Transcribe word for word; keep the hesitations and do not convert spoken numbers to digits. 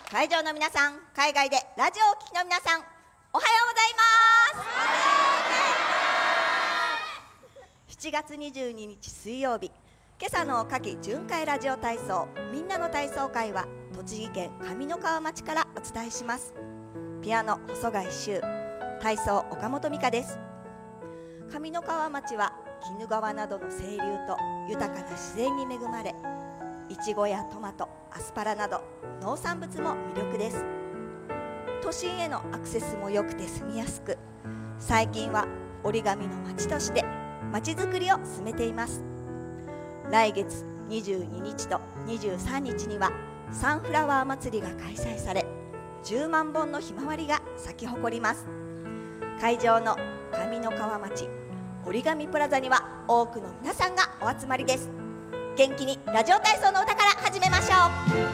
会場の皆さん、海外でラジオをお聞きの皆さん、おはようございます。しちがつにじゅうににち水曜日、今朝の夏季巡回ラジオ体操みんなの体操会は栃木県上三川町からお伝えします。ピアノ細貝柊、体操岡本美香です。上三川町は鬼怒川などの清流と豊かな自然に恵まれ、いちごやトマト、アスパラなど農産物も魅力です。都心へのアクセスも良くて住みやすく、最近は折り紙の町として町づくりを進めています。来月にじゅうににちとにじゅうさんにちにはサンフラワー祭りが開催され、じゅうまんぼんのひまわりが咲き誇ります。会場の上三川町折り紙プラザには多くの皆さんがお集まりです。元気にラジオ体操の歌から